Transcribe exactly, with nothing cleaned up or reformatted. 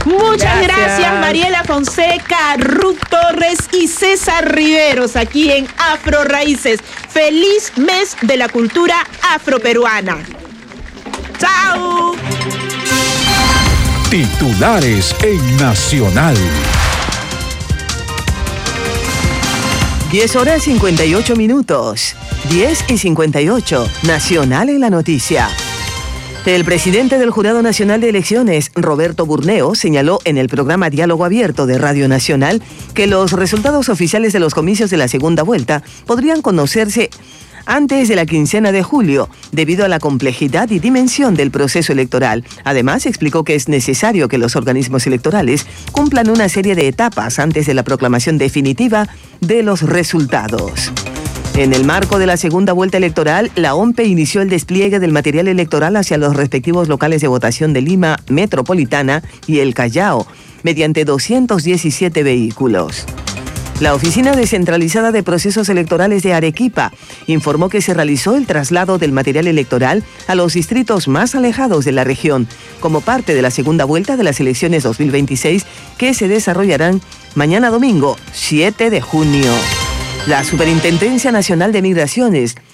Muchas gracias. gracias, Mariela Fonseca, Ruth Torres y César Riveros, aquí en Afro Raíces. Feliz mes de la cultura afroperuana. ¡Chao! Titulares en Nacional. diez horas cincuenta y ocho minutos. diez y cincuenta y ocho. Nacional en la noticia. El presidente del Jurado Nacional de Elecciones, Roberto Burneo, señaló en el programa Diálogo Abierto de Radio Nacional que los resultados oficiales de los comicios de la segunda vuelta podrían conocerse antes de la quincena de julio, debido a la complejidad y dimensión del proceso electoral. Además, explicó que es necesario que los organismos electorales cumplan una serie de etapas antes de la proclamación definitiva de los resultados. En el marco de la segunda vuelta electoral, la O M P E inició el despliegue del material electoral hacia los respectivos locales de votación de Lima Metropolitana y El Callao, mediante doscientos diecisiete vehículos. La Oficina Descentralizada de Procesos Electorales de Arequipa informó que se realizó el traslado del material electoral a los distritos más alejados de la región, como parte de la segunda vuelta de las elecciones dos mil veintiséis, que se desarrollarán mañana domingo, siete de junio. La Superintendencia Nacional de Migraciones